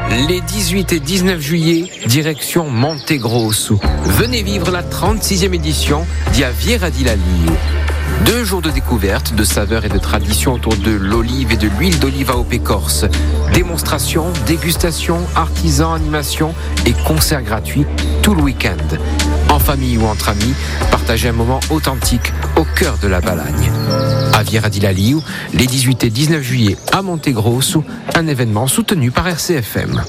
Les 18 et 19 juillet, direction Montegrosso. Venez vivre la 36e édition d'Aviera di Laliu. 2 jours de découverte, de saveurs et de traditions autour de l'olive et de l'huile d'olive AOP Corse. Démonstrations, dégustations, artisans, animations et concerts gratuits tout le week-end. En famille ou entre amis, partagez un moment authentique au cœur de la Balagne. Aviera di Laliu, les 18 et 19 juillet à Montegrosso, un événement soutenu par RCFM.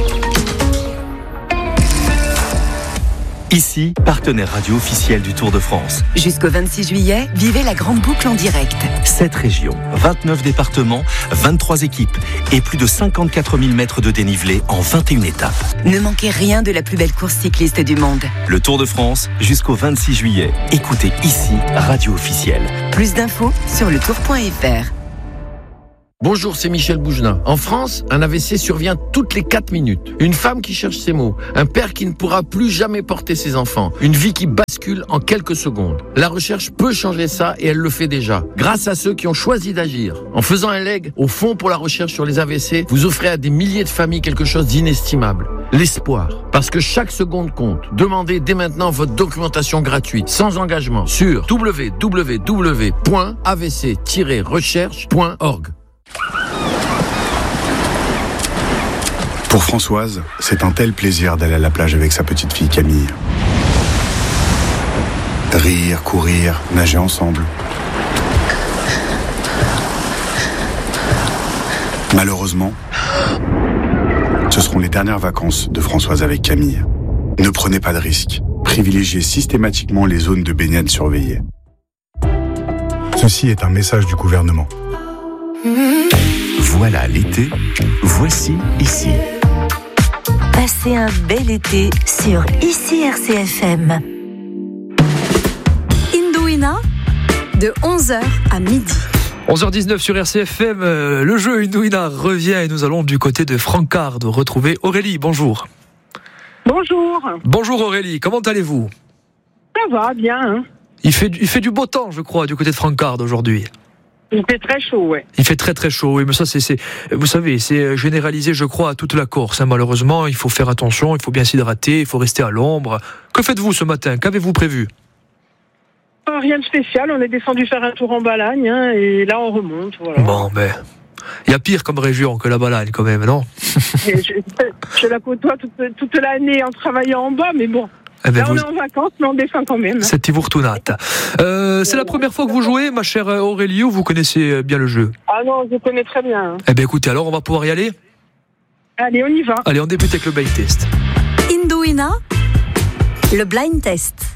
Ici, partenaire radio officiel du Tour de France. Jusqu'au 26 juillet, vivez la grande boucle en direct. 7 régions, 29 départements, 23 équipes et plus de 54 000 mètres de dénivelé en 21 étapes. Ne manquez rien de la plus belle course cycliste du monde. Le Tour de France, jusqu'au 26 juillet. Écoutez ici, radio officielle. Plus d'infos sur letour.fr. Bonjour, c'est Michel Bougelin. En France, un AVC survient toutes les 4 minutes. Une femme qui cherche ses mots. Un père qui ne pourra plus jamais porter ses enfants. Une vie qui bascule en quelques secondes. La recherche peut changer ça et elle le fait déjà. Grâce à ceux qui ont choisi d'agir. En faisant un leg au Fonds pour la recherche sur les AVC, vous offrez à des milliers de familles quelque chose d'inestimable. L'espoir. Parce que chaque seconde compte. Demandez dès maintenant votre documentation gratuite, sans engagement, sur www.avc-recherche.org. Pour Françoise, c'est un tel plaisir d'aller à la plage avec sa petite fille Camille. Rire, courir, nager ensemble. Malheureusement, ce seront les dernières vacances de Françoise avec Camille. Ne prenez pas de risques. Privilégiez systématiquement les zones de baignade surveillées. Ceci est un message du gouvernement. Voilà l'été, voici ici. Passez un bel été sur Ici RCFM. Indouina, de 11h à midi. 11h19 sur RCFM, le jeu Indouina revient et nous allons du côté de Francard retrouver Aurélie. Bonjour. Bonjour. Bonjour Aurélie, comment allez-vous ? Ça va, bien. Hein. Il fait du beau temps, je crois, du côté de Francard aujourd'hui. Il fait très chaud, ouais. Il fait très très chaud, oui, mais ça c'est vous savez, c'est généralisé, je crois, à toute la Corse. Hein, malheureusement, il faut faire attention, il faut bien s'hydrater, il faut rester à l'ombre. Que faites-vous ce matin ? Qu'avez-vous prévu ? Rien de spécial, on est descendu faire un tour en Balagne, hein, et là on remonte, voilà. Bon, ben, il y a pire comme région que la Balagne quand même, non ? Je la côtoie toute l'année en travaillant en bas, mais bon. Eh ben là, on est en vacances, mais on descend quand même. C'est Tivourtounate. C'est la première fois que vous jouez, ma chère Aurélie, ou vous connaissez bien le jeu ? Ah non, je connais très bien. Eh bien, écoutez, alors on va pouvoir y aller ? Allez, on y va. Allez, on débute avec le blind test. Indouina, le blind test.